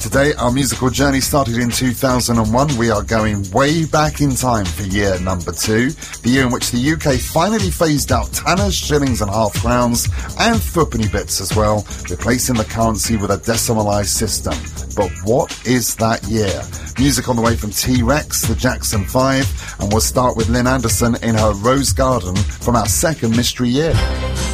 Today, our musical journey started in 2001. We are going way back in time for year number 2, the year in which the UK finally phased out tanners, shillings and half crowns, and threepenny bits as well, replacing the currency with a decimalised system. But what is that year? Music on the way from T-Rex, the Jackson 5, and we'll start with Lynn Anderson in her Rose Garden from our second mystery year.